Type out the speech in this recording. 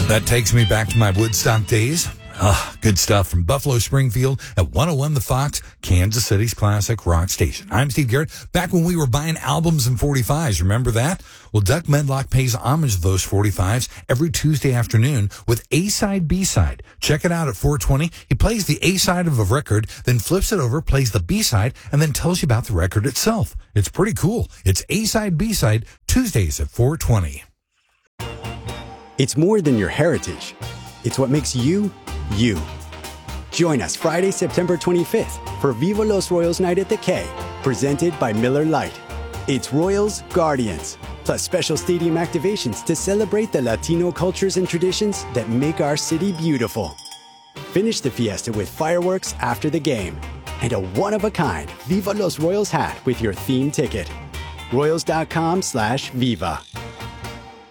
That takes me back to my Woodstock days. Good stuff from Buffalo Springfield at 101 The Fox, Kansas City's classic rock station. I'm Steve Garrett. Back when we were buying albums and 45s, remember that? Well, Duck Medlock pays homage to those 45s every Tuesday afternoon with A-Side, B-Side. Check it out at 420. He plays the A-Side of a record, then flips it over, plays the B-Side, and then tells you about the record itself. It's pretty cool. It's A-Side, B-Side, Tuesdays at 420. It's more than your heritage. It's what makes you, you. Join us Friday, September 25th for Viva Los Royals Night at the K, presented by Miller Lite. It's Royals Guardians, plus special stadium activations to celebrate the Latino cultures and traditions that make our city beautiful. Finish the fiesta with fireworks after the game and a one-of-a-kind Viva Los Royals hat with your theme ticket. Royals.com/Viva.